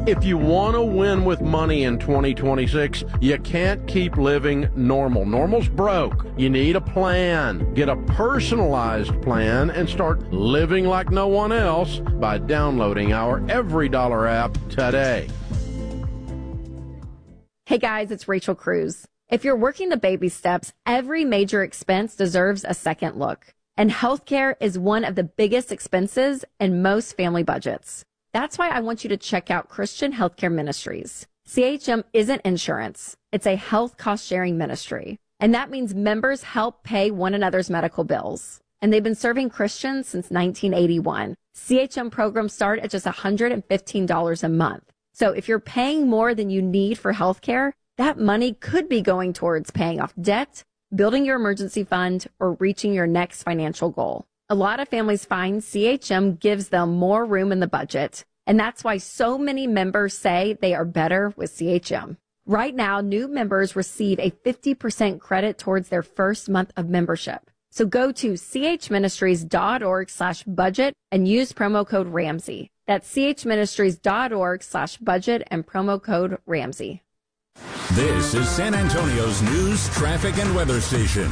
If you want to win with money in 2026, you can't keep living normal. Normal's broke. You need a plan. Get a personalized plan and start living like no one else by downloading our Every Dollar app today. Hey guys, it's Rachel Cruz. If you're working the baby steps, every major expense deserves a second look. And healthcare is one of the biggest expenses in most family budgets. That's why I want you to check out Christian Healthcare Ministries. CHM isn't insurance. It's a health cost-sharing ministry. And that means members help pay one another's medical bills. And they've been serving Christians since 1981. CHM programs start at just $115 a month. So if you're paying more than you need for healthcare, that money could be going towards paying off debt, building your emergency fund, or reaching your next financial goal. A lot of families find CHM gives them more room in the budget, and that's why so many members say they are better with CHM. Right now, new members receive a 50% credit towards their first month of membership. So go to chministries.org/budget and use promo code Ramsey. That's chministries.org/budget and promo code Ramsey. This is San Antonio's news, traffic, and weather station.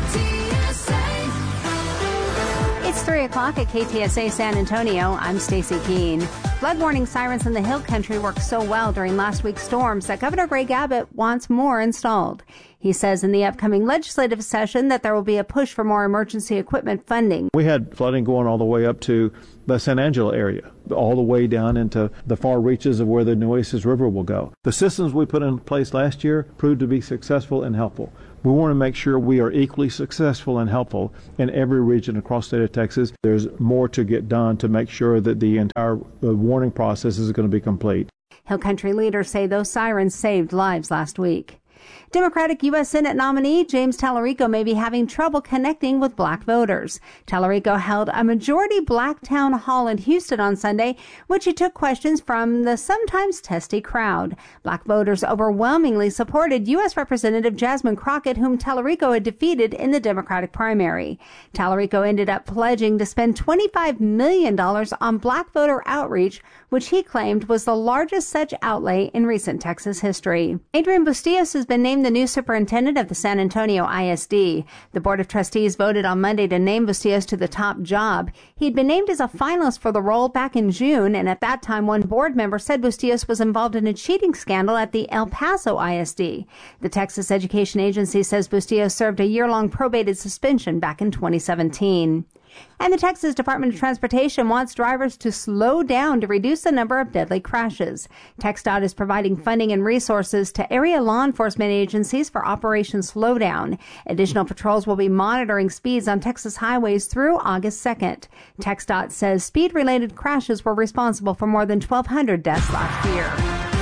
It's 3 o'clock at KTSA San Antonio. I'm Stacey Keene. Flood warning sirens in the Hill Country worked so well during last week's storms that Governor Greg Abbott wants more installed. He says in the upcoming legislative session that there will be a push for more emergency equipment funding. We had flooding going all the way up to the San Angelo area, all the way down into the far reaches of where the Nueces River will go. The systems we put in place last year proved to be successful and helpful. We want to make sure we are equally successful and helpful in every region across the state of Texas. There's more to get done to make sure that the entire warning process is going to be complete. Hill Country leaders say those sirens saved lives last week. Democratic U.S. Senate nominee James Tallarico may be having trouble connecting with black voters. Tallarico held a majority black town hall in Houston on Sunday, which he took questions from the sometimes testy crowd. Black voters overwhelmingly supported U.S. Representative Jasmine Crockett, whom Tallarico had defeated in the Democratic primary. Tallarico ended up pledging to spend $25 million on black voter outreach, which he claimed was the largest such outlay in recent Texas history. Adrian Bustillos has been named the new superintendent of the San Antonio ISD. The Board of Trustees voted on Monday to name Bustillos to the top job. He'd been named as a finalist for the role back in June, and at that time one board member said Bustillos was involved in a cheating scandal at the El Paso ISD. The Texas Education Agency says Bustillos served a year-long probated suspension back in 2017. And the Texas Department of Transportation wants drivers to slow down to reduce the number of deadly crashes. TxDOT is providing funding and resources to area law enforcement agencies for Operation Slowdown. Additional patrols will be monitoring speeds on Texas highways through August 2nd. TxDOT says speed-related crashes were responsible for more than 1,200 deaths last year.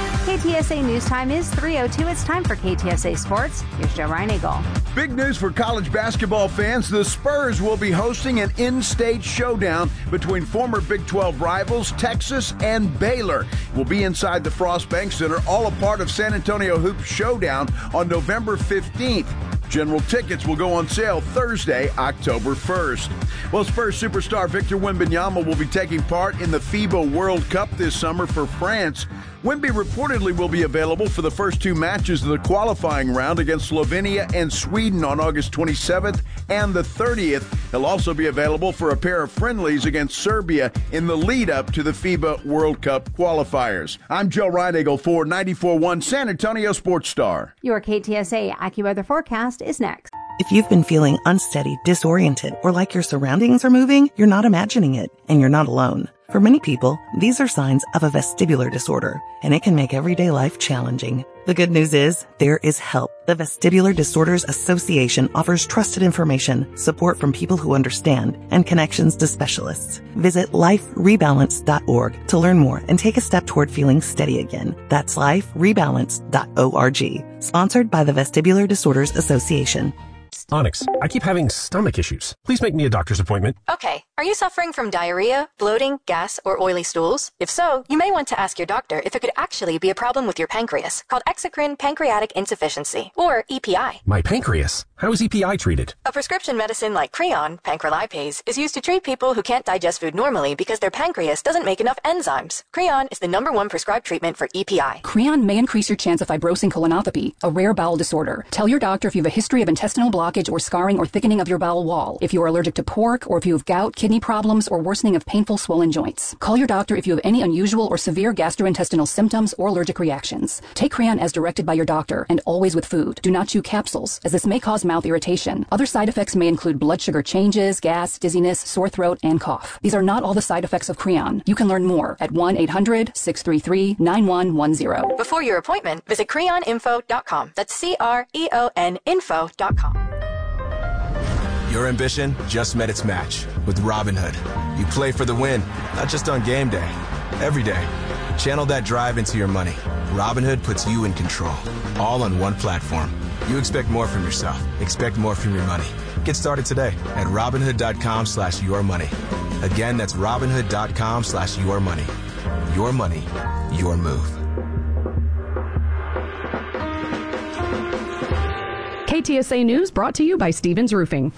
KTSA News Time is 3:02. It's time for KTSA Sports. Here's Joe Reinagle. Big news for college basketball fans. The Spurs will be hosting an in-state showdown between former Big 12 rivals Texas and Baylor. We'll be inside the Frost Bank Center, all a part of San Antonio Hoops Showdown on November 15th. General tickets will go on sale Thursday, October 1st. Well, Spurs superstar Victor Wembanyama will be taking part in the FIBA World Cup this summer for France. Wemby reportedly will be available for the first two matches of the qualifying round against Slovenia and Sweden on August 27th and the 30th. He'll also be available for a pair of friendlies against Serbia in the lead-up to the FIBA World Cup qualifiers. I'm Joe Reinagle for 94.1 San Antonio Sports Star. Your KTSA AccuWeather forecast is next. If you've been feeling unsteady, disoriented, or like your surroundings are moving, you're not imagining it, and you're not alone. For many people, these are signs of a vestibular disorder, and it can make everyday life challenging. The good news is, there is help. The Vestibular Disorders Association offers trusted information, support from people who understand, and connections to specialists. Visit liferebalance.org to learn more and take a step toward feeling steady again. That's liferebalance.org. Sponsored by the Vestibular Disorders Association. Onyx, I keep having stomach issues. Please make me a doctor's appointment. Okay. Are you suffering from diarrhea, bloating, gas, or oily stools? If so, you may want to ask your doctor if it could actually be a problem with your pancreas, called exocrine pancreatic insufficiency, or EPI. My pancreas? How is EPI treated? A prescription medicine like Creon, pancrelipase, is used to treat people who can't digest food normally because their pancreas doesn't make enough enzymes. Creon is the #1 prescribed treatment for EPI. Creon may increase your chance of fibrosing colonopathy, a rare bowel disorder. Tell your doctor if you have a history of intestinal blockage or scarring or thickening of your bowel wall, if you are allergic to pork, or if you have gout, kidney problems, or worsening of painful swollen joints. Call your doctor if you have any unusual or severe gastrointestinal symptoms or allergic reactions. Take Creon as directed by your doctor and always with food. Do not chew capsules, as this may cause mouth irritation. Other side effects may include blood sugar changes, gas, dizziness, sore throat, and cough. These are not all the side effects of Creon. You can learn more at 1-800-633-9110. Before your appointment, visit creoninfo.com. That's CREON info.com. Your ambition just met its match with Robinhood. You play for the win, not just on game day, every day. Channel that drive into your money. Robinhood puts you in control, all on one platform. You expect more from yourself. Expect more from your money. Get started today at Robinhood.com/yourmoney. Again, that's Robinhood.com/yourmoney. Your money, your move. KTSA News brought to you by Stevens Roofing.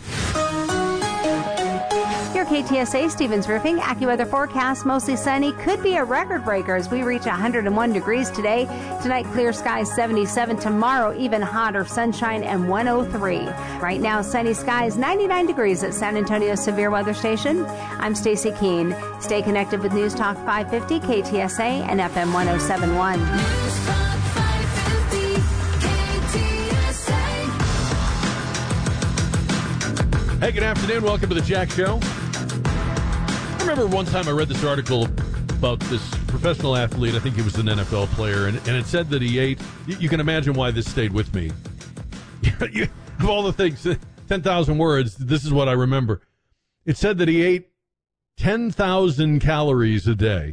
Your KTSA Stevens Roofing AccuWeather forecast, mostly sunny, could be a record breaker as we reach 101 degrees today. Tonight, clear skies 77. Tomorrow, even hotter, sunshine and 103. Right now, sunny skies 99 degrees at San Antonio Severe Weather Station. I'm Stacy Keene. Stay connected with News Talk 550, KTSA, and FM 1071. Hey, good afternoon. Welcome to the Jack Show. I remember one time I read this article about this professional athlete. I think he was an NFL player, and it said that he ate. You can imagine why this stayed with me. Of all the things, 10,000 words, this is what I remember. It said that he ate 10,000 calories a day.